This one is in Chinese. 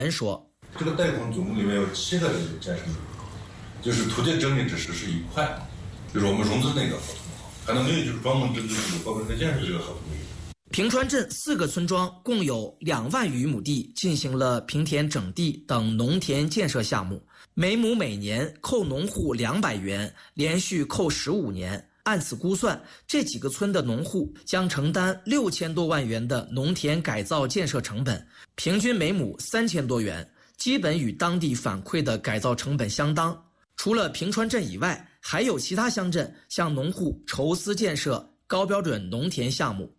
人说， 这个贷款总共里面有7个人建设，就是土地整理只实施1块，就是我们融资那个合同，还能没有就是专门针对这个高标准建设这个合同。 平川镇4个村庄共有2万余亩地进行了平田整地等农田建设项目，每亩每年扣农户200元，连续扣15年。按此估算，这几个村的农户将承担6000多万元的农田改造建设成本，平均每亩3000多元，基本与当地反馈的改造成本相当。除了平川镇以外，还有其他乡镇向农户筹资建设高标准农田项目。